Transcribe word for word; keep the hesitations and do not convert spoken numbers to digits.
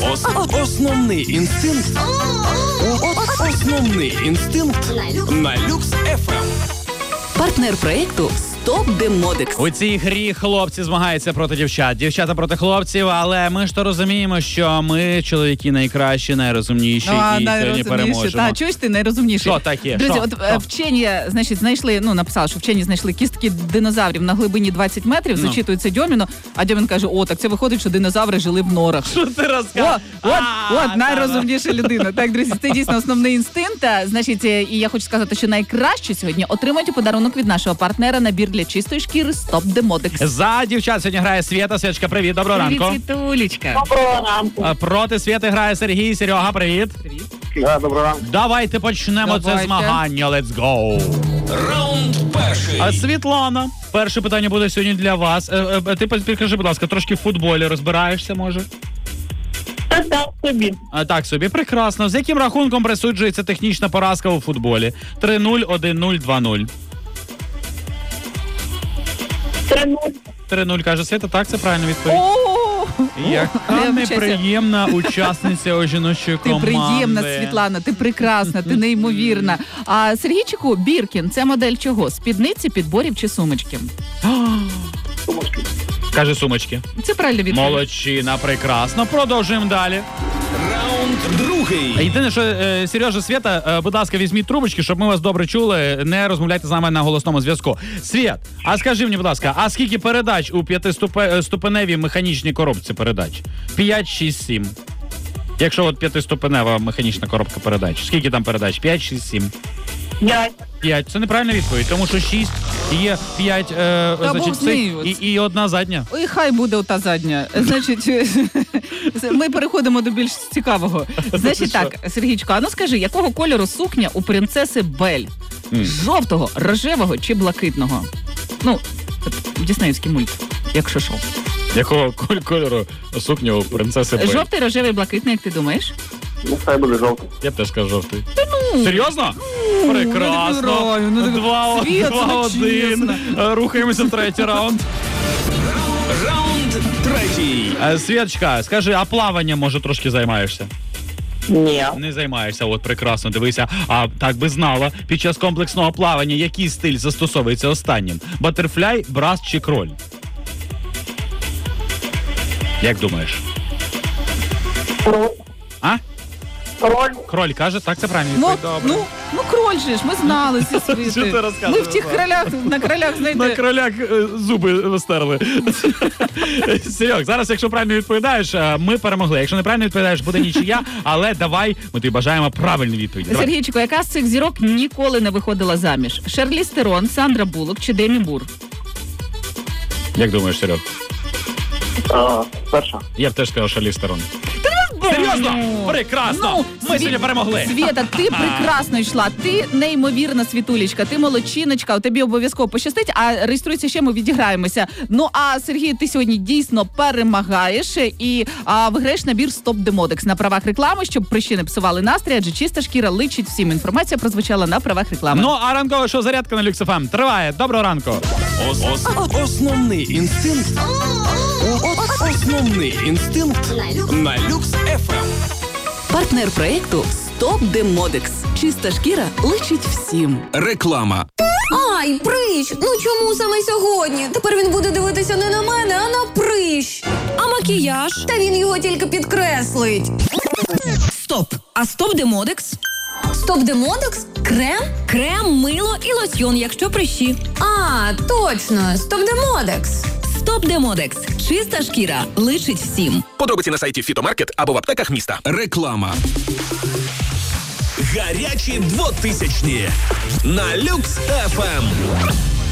Ос- Основний інстинкт. Основний інстинкт на Люкс еф ем. Партнер проєкту «Стоп Демодекс». У цій грі хлопці змагаються проти дівчат, дівчата проти хлопців, але ми ж то розуміємо, що ми, чоловіки, найкращі, найрозумніші Ну, а і сьогодні переможемо. Та, чуєш ти, найрозумніший. Що таке? Друзі, Що? от Що? е, вчені, значить, знайшли, ну, написали, що вчені знайшли кістки динозаврів на глибині двадцять метрів, Ну. зачитується Дьоміну, а Дьомін каже, о, так це виходить, що динозаври жили в норах. Що ти О, розказуєш? от, А, от, найрозумніша людина. Так, друзі, це дійсно основний інстинкт. А, Значить, е, і я хочу сказати, що найкраще сьогодні отримають у подарунок від нашого партнера набір для чистої шкіри «Стоп Демодекс». За дівчат сьогодні грає Свєта. Свєточка, привіт, доброго ранку. Світулечка. Доброго ранку. А, Проти Свєти грає Сергій. Серега, привіт. Да, доброго ранку. Давайте почнемо Давайте. це змагання. Let's go. Раунд перший. А Світлана, перше питання буде сьогодні для вас. Е, е, Ти підкажи, будь ласка, трошки в футболі розбираєшся, може? Так, так, собі. А, так собі, прекрасно. З яким рахунком присуджується технічна поразка у футболі? три нуль, один нуль, два нуль. Три нуль. три нуль, каже Свята. Так, це правильно відповідь. О, Яка Я вибачаюся. неприємна учасниця у жіночої ти команди. приємна, Світлана, ти прекрасна, ти неймовірна. А Сергійчику, Біркін, це модель чого? Спідниці, підборів чи сумочки? Сумочки. Каже сумочки. Це правильно відповідь. Молодчина, прекрасно. Продовжуємо далі. Раунд другий. Єдине, що е, Сережа, Свята, е, будь ласка, візьміть трубочки, щоб ми вас добре чули. Не розмовляйте з нами на голосному зв'язку. Свят, а скажи мені, будь ласка, а скільки передач у п'ятиступеневій механічній коробці передач? п'ять, шість, сім. Якщо от п'ятиступенева механічна коробка передач. Скільки там передач? п'ять, шість, сім. П'ять. п'ять. Це неправильна відповідь, тому що шість є п'ять, е, Бог значить, з цих, нею. і, і одна задня. Ой, хай буде ота задня. Значить, ми переходимо до більш цікавого. Значить так, Сергійчко, а ну скажи, якого кольору сукня у принцеси Бель? Жовтого, рожевого чи блакитного? Ну, діснеївський мульт, якщо що. Якого коль- кольору сукня у принцеси Бель? Жовтий, рожевий, блакитний, як ти думаєш? Ну, хай буде жовтий. Я б теж сказав жовтий. Серйозно? Прекрасно. ну, не граю, ну, не Два, Світ, два, ну, один. чесно. Е, Рухаємося в третій раунд. Раунд третій. Е, Світочка, скажи, а плавання, може, трошки займаєшся? Ні. Не займаєшся, от прекрасно, дивися. А так би знала, під час комплексного плавання який стиль застосовується останнім? Батерфляй, брас чи кроль? Як думаєш? Кроль. А? Кроль. Кроль каже, так, це правильно Ну, відповідь. Добре. ну, ну, кроль же ж, ми знали ці Що ти світи. Ми розказуєш? в тих кролях, на кролях На знайдемо. кролях е, зуби стерли. Серьог, зараз, якщо правильно відповідаєш, е, ми перемогли. Якщо неправильно відповідаєш, буде нічия, але давай, ми тобі бажаємо правильну відповідь. Давай. Сергійчику, яка з цих зірок ніколи не виходила заміж? Шарліз Терон, Сандра Буллок чи Демі Мур? Як думаєш, Серьог? А, перша. Я б теж сказав Шарліз Терон. Серйозно? Прекрасно! Ми Сві- сьогодні перемогли. Свєта, ти прекрасно йшла. Ти неймовірна світулечка, ти молодчиночка, тобі обов'язково пощастить, а реєструйся ще, ми відіграємося. Ну, а Сергій, ти сьогодні дійсно перемагаєш і а, виграєш набір «Стоп Демодекс» на правах реклами, щоб прищі не псували настрій, адже чиста шкіра личить всім. Інформація прозвучала на правах реклами. Ну, а ранкове шоу «Зарядка» на Люкс еф ем триває. Доброго ранку. Ос- ос- Основний інстинкт. Основний інстинкт на Люкс еф ем. Партнер проєкту «Стоп Демодекс». Чиста шкіра личить всім. Реклама. Ай, прищ! Ну чому саме сьогодні? Тепер він буде дивитися не на мене, а на прищ. А макіяж? Та він його тільки підкреслить. Стоп! А стоп Демодекс? Стоп Демодекс? Крем? Крем, мило і лосьйон, якщо прищі. А, точно, Стоп Демодекс. Стоп Демодекс. Чиста шкіра личить всім. Подробиці на сайті Фітомаркет або в аптеках міста. Реклама. Гарячі двотисячні на Люкс еф ем.